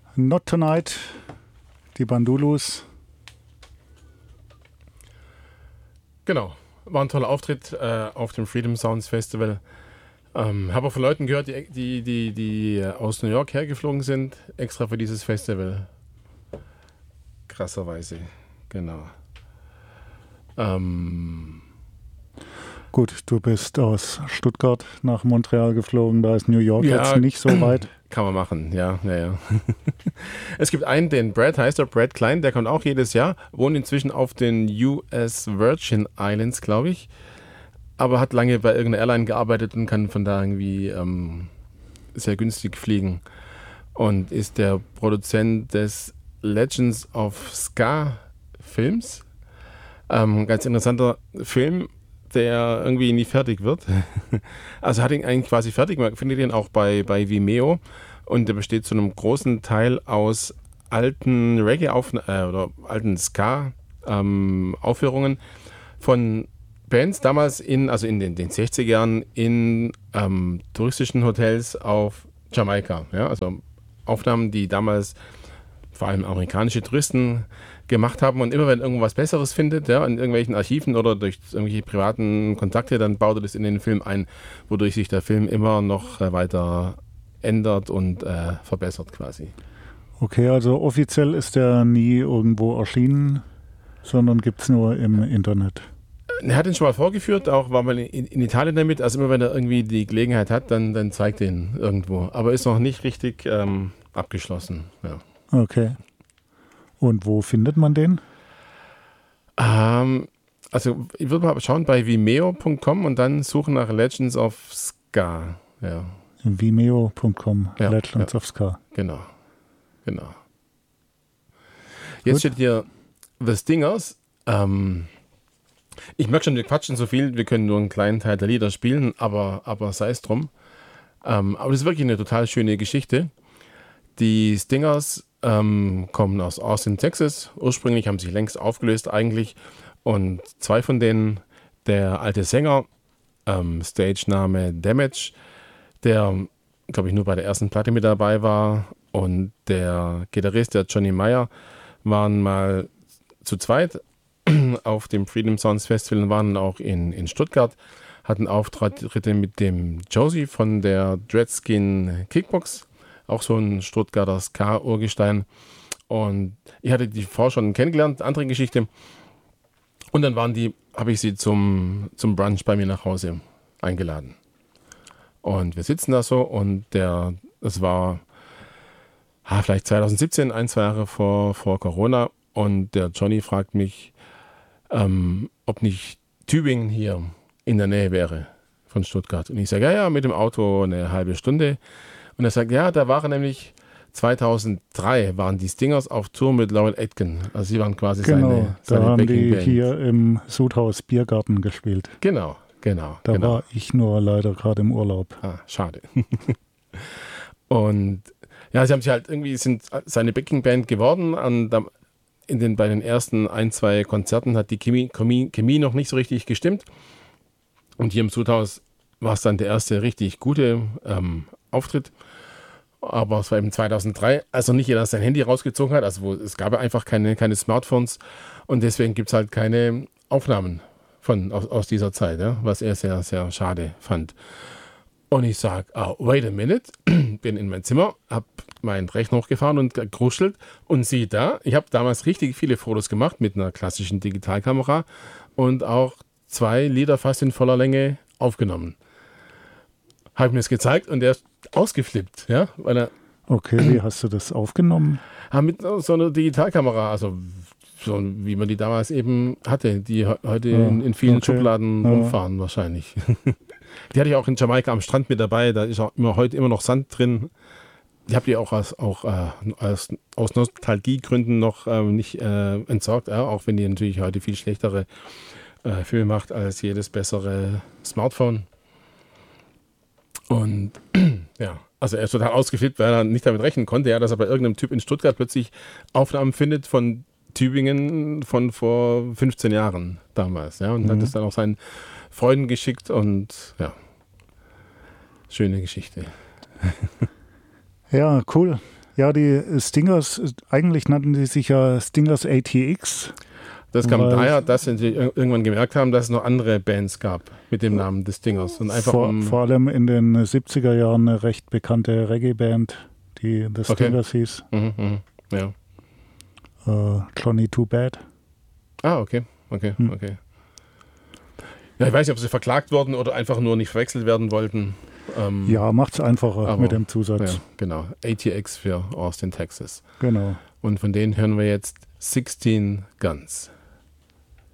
Not Tonight, die Bandulus. Genau, war ein toller Auftritt auf dem Freedom Sounds Festival. Habe auch von Leuten gehört, die aus New York hergeflogen sind, extra für dieses Festival. Krasserweise, genau. Gut, du bist aus Stuttgart nach Montreal geflogen, da ist New York jetzt nicht so weit. Kann man machen, ja. Es gibt einen, den Brad heißt er, Brad Klein, der kommt auch jedes Jahr, wohnt inzwischen auf den US Virgin Islands, glaube ich, aber hat lange bei irgendeiner Airline gearbeitet und kann von da irgendwie sehr günstig fliegen und ist der Produzent des Legends of Ska Films. Ganz interessanter Film, der irgendwie nie fertig wird. Also hat ihn eigentlich quasi fertig. Man findet ihn auch bei Vimeo und der besteht zu einem großen Teil aus alten oder alten Ska-Aufführungen von Bands damals in den 60er Jahren in touristischen Hotels auf Jamaika. Ja? Also Aufnahmen, die damals vor allem amerikanische Touristen gemacht haben, und immer wenn irgendwas Besseres findet, ja, in irgendwelchen Archiven oder durch irgendwelche privaten Kontakte, dann baut er das in den Film ein, wodurch sich der Film immer noch weiter ändert und verbessert quasi. Okay, also offiziell ist der nie irgendwo erschienen, sondern gibt es nur im Internet. Er hat ihn schon mal vorgeführt, auch war mal in Italien damit, also immer wenn er irgendwie die Gelegenheit hat, dann zeigt er ihn irgendwo, aber ist noch nicht richtig abgeschlossen. Ja. Okay. Und wo findet man den? Also ich würde mal schauen bei vimeo.com und dann suchen nach Legends of Ska. Ja. Vimeo.com, ja, Legends of Ska. Genau. Jetzt steht hier The Stingers. Ich merke schon, wir quatschen so viel, wir können nur einen kleinen Teil der Lieder spielen, aber sei es drum. Aber das ist wirklich eine total schöne Geschichte. Die Stingers kommen aus Austin, Texas. Ursprünglich haben sich längst aufgelöst eigentlich. Und zwei von denen, der alte Sänger, Stage-Name Damage, der, glaube ich, nur bei der ersten Platte mit dabei war, und der Gitarrist, der Johnny Meyer, waren mal zu zweit auf dem Freedom Sounds Festival und waren auch in Stuttgart, hatten Auftritte mit dem Josie von der Dreadskin Kickbox, auch so ein Stuttgarter Ska-Urgestein. Und ich hatte die vorher schon kennengelernt, andere Geschichte. Und dann habe ich sie zum Brunch bei mir nach Hause eingeladen. Und wir sitzen da so, und das war vielleicht 2017, 1-2 Jahre vor Corona. Und der Johnny fragt mich, ob nicht Tübingen hier in der Nähe wäre von Stuttgart. Und ich sage, ja, mit dem Auto eine halbe Stunde. Und er sagt, ja, da waren nämlich 2003 waren die Stingers auf Tour mit Laurel Aitken. Also sie waren quasi seine haben Backing die Band. Hier im Sudhaus Biergarten gespielt. Genau. Da war ich nur leider gerade im Urlaub. Schade. Und ja, sie haben sich halt sind seine Backing Band geworden, und bei den ersten 1-2 Konzerten hat die Chemie noch nicht so richtig gestimmt. Und hier im Sudhaus war es dann der erste richtig gute Auftritt. Aber es war eben 2003, also nicht jeder sein Handy rausgezogen hat. Also es gab ja einfach keine Smartphones, und deswegen gibt es halt keine Aufnahmen aus dieser Zeit, ja, was er sehr, sehr schade fand. Und ich sage, wait a minute, bin in mein Zimmer, habe meinen Rechner hochgefahren und gekruschelt, und siehe da, ich habe damals richtig viele Fotos gemacht mit einer klassischen Digitalkamera und auch 2 Lieder fast in voller Länge aufgenommen. Habe mir das gezeigt, und er ist ausgeflippt, ja, weil er... Okay, wie hast du das aufgenommen? Mit so einer Digitalkamera, also so wie man die damals eben hatte, die heute in vielen Schubladen rumfahren wahrscheinlich. Die hatte ich auch in Jamaika am Strand mit dabei, da ist auch heute immer noch Sand drin. Ich habe die auch aus Nostalgiegründen noch nicht entsorgt, auch wenn die natürlich heute viel schlechtere Filme macht als jedes bessere Smartphone. Und ja, also er ist total ausgeflippt, weil er nicht damit rechnen konnte, dass er bei irgendeinem Typ in Stuttgart plötzlich Aufnahmen findet von Tübingen von vor 15 Jahren damals. Ja, und hat es dann auch seinen Freunden geschickt, und ja, schöne Geschichte. Ja, cool. Ja, die Stingers, eigentlich nannten die sich ja Stingers ATX. Das kam daher, dass sie irgendwann gemerkt haben, dass es noch andere Bands gab mit dem Namen des Stingers. Und einfach vor allem in den 70er Jahren eine recht bekannte Reggae-Band, die The Stingers hieß. Ja. Johnny Too Bad. Okay. Ja, ich weiß nicht, ob sie verklagt wurden oder einfach nur nicht verwechselt werden wollten. Ja, macht's einfacher mit dem Zusatz. Ja, genau. ATX für Austin, Texas. Genau. Und von denen hören wir jetzt 16 Guns.